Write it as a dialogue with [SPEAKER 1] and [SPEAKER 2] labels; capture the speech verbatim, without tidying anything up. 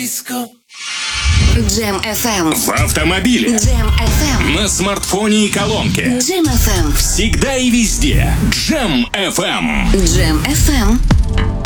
[SPEAKER 1] диско.
[SPEAKER 2] Джем эф эм.
[SPEAKER 3] В автомобиле.
[SPEAKER 2] Джем эф эм.
[SPEAKER 3] На смартфоне и колонке.
[SPEAKER 2] Джем эф эм.
[SPEAKER 3] Всегда и везде. Джем эф эм.
[SPEAKER 2] Джем эф эм.